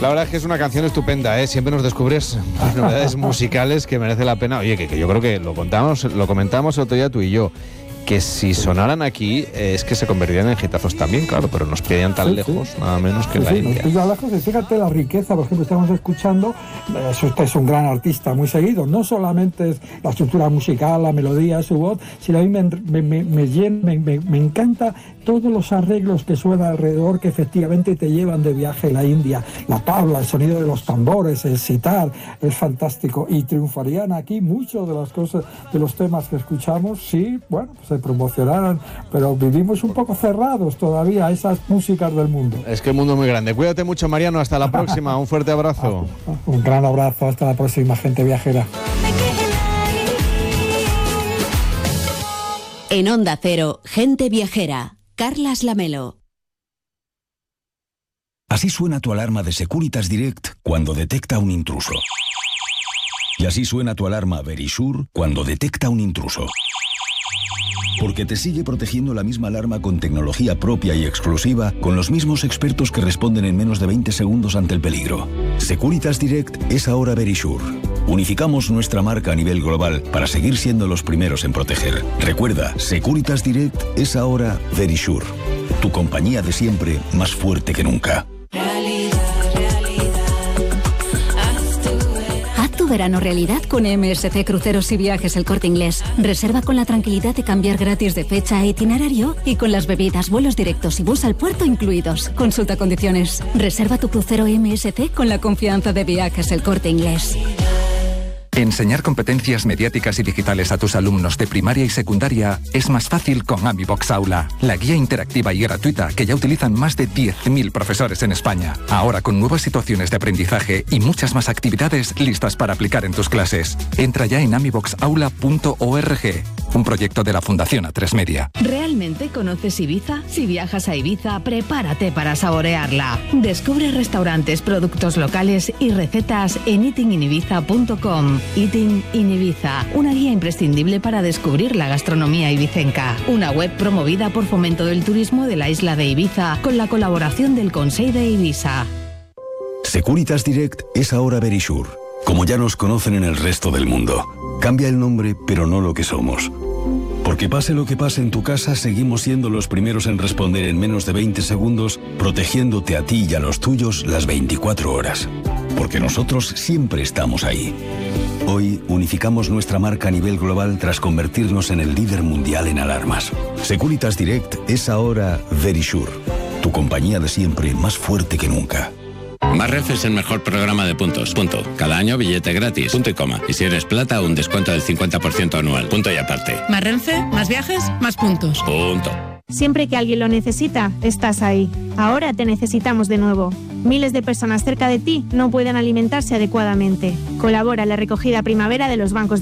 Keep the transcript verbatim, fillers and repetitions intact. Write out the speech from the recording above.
La verdad es que es una canción estupenda, ¿eh? Siempre nos descubres novedades musicales que merece la pena. Oye, que, que yo creo que lo contamos, lo comentamos el otro día tú y yo, que si sonaran aquí eh, es que se convertirían en hitazos también, claro, pero nos pillan tan sí, lejos, sí. nada menos que sí, la sí, India. Nos pillan lejos y fíjate la riqueza, por ejemplo, estamos escuchando, eh, usted es un gran artista muy seguido, no solamente es la estructura musical, la melodía, su voz, sino a mí me, me, me, me, llena, me, me, me encanta todos los arreglos que suenan alrededor que efectivamente te llevan de viaje a la India. La tabla, el sonido de los tambores, el sitar, es fantástico. Y triunfarían aquí muchos de las cosas, de los temas que escuchamos, sí, bueno, pues se promocionaran, pero vivimos un poco cerrados todavía a esas músicas del mundo. Es que el mundo es muy grande. Cuídate mucho, Mariano, hasta la próxima. Un fuerte abrazo. Un gran abrazo, hasta la próxima, gente viajera. En Onda Cero, gente viajera. Carlas Lamelo. Así suena tu alarma de Securitas Direct cuando detecta un intruso. Y así suena tu alarma Verisure cuando detecta un intruso. Porque te sigue protegiendo la misma alarma con tecnología propia y exclusiva, con los mismos expertos que responden en menos de veinte segundos ante el peligro. Securitas Direct es ahora Verisure. Unificamos nuestra marca a nivel global para seguir siendo los primeros en proteger. Recuerda, Securitas Direct es ahora Verisure. Tu compañía de siempre, más fuerte que nunca. Tu verano realidad con M S C Cruceros y Viajes El Corte Inglés. Reserva con la tranquilidad de cambiar gratis de fecha e itinerario y con las bebidas, vuelos directos y bus al puerto incluidos. Consulta condiciones. Reserva tu crucero M S C con la confianza de Viajes El Corte Inglés. Enseñar competencias mediáticas y digitales a tus alumnos de primaria y secundaria es más fácil con AmiBox Aula, la guía interactiva y gratuita que ya utilizan más de diez mil profesores en España. Ahora con nuevas situaciones de aprendizaje y muchas más actividades listas para aplicar en tus clases. Entra ya en amibox aula punto org, un proyecto de la Fundación A tres Media. ¿Realmente conoces Ibiza? Si viajas a Ibiza, prepárate para saborearla. Descubre restaurantes, productos locales y recetas en eating in ibiza punto com. Eating in Ibiza, una guía imprescindible para descubrir la gastronomía ibicenca. Una web promovida por Fomento del Turismo de la isla de Ibiza con la colaboración del Consell de Ibiza. Securitas Direct es ahora Verisure, como ya nos conocen en el resto del mundo. Cambia el nombre, pero no lo que somos. Porque pase lo que pase en tu casa, seguimos siendo los primeros en responder en menos de veinte segundos, protegiéndote a ti y a los tuyos las veinticuatro horas. Porque nosotros siempre estamos ahí. Hoy unificamos nuestra marca a nivel global tras convertirnos en el líder mundial en alarmas. Securitas Direct es ahora Verisure, tu compañía de siempre más fuerte que nunca. Más Renfe es el mejor programa de puntos. Punto. Cada año billete gratis. Punto y coma. Y si eres plata, un descuento del cincuenta por ciento anual. Punto y aparte. Más Renfe, más viajes, más puntos. Punto. Siempre que alguien lo necesita, estás ahí. Ahora te necesitamos de nuevo. Miles de personas cerca de ti no pueden alimentarse adecuadamente. Colabora en la recogida primavera de los bancos de